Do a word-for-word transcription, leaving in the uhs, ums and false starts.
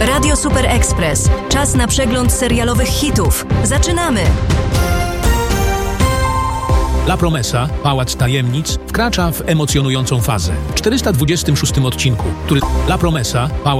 Radio Super Express. Czas na przegląd serialowych hitów. Zaczynamy! La Promesa, Pałac Tajemnic, wkracza w emocjonującą fazę. W czterysta dwudziestym szóstym odcinku, który La Promesa, Pałac